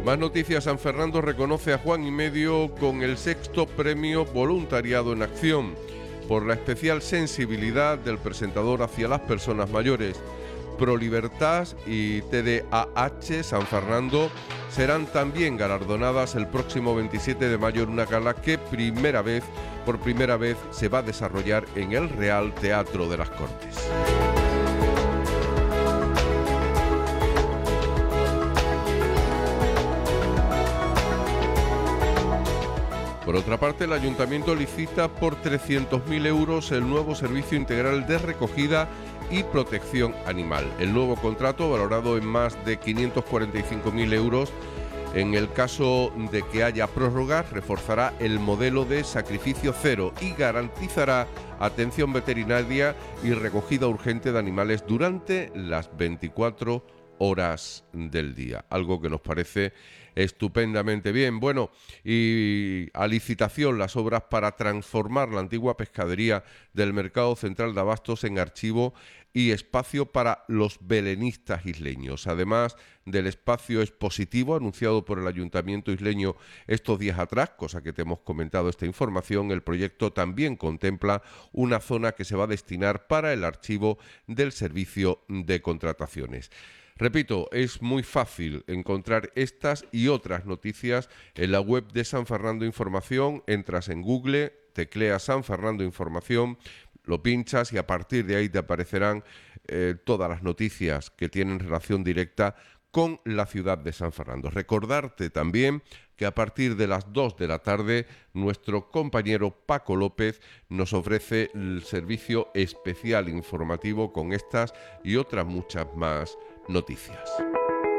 Más noticias. San Fernando reconoce a Juan y Medio con el 6º premio Voluntariado en Acción por la especial sensibilidad del presentador hacia las personas mayores. ProLibertas y TDAH San Fernando serán también galardonadas el próximo 27 de mayo en una gala que por primera vez se va a desarrollar en el Real Teatro de las Cortes. Por otra parte, el Ayuntamiento licita por 300.000 euros el nuevo Servicio Integral de Recogida y Protección Animal. El nuevo contrato, valorado en más de 545.000 euros, en el caso de que haya prórrogas, reforzará el modelo de sacrificio cero y garantizará atención veterinaria y recogida urgente de animales durante las 24 horas del día, algo que nos parece estupendamente bien. Bueno, y a licitación las obras para transformar la antigua pescadería del Mercado Central de Abastos en archivo y espacio para los belenistas isleños. Además del espacio expositivo anunciado por el Ayuntamiento isleño estos días atrás, cosa que te hemos comentado esta información, el proyecto también contempla una zona que se va a destinar para el archivo del servicio de contrataciones. Repito, es muy fácil encontrar estas y otras noticias en la web de San Fernando Información. Entras en Google, tecleas San Fernando Información, lo pinchas y a partir de ahí te aparecerán todas las noticias que tienen relación directa con la ciudad de San Fernando. Recordarte también que a partir de las 2 de la tarde nuestro compañero Paco López nos ofrece el servicio especial informativo con estas y otras muchas más noticias.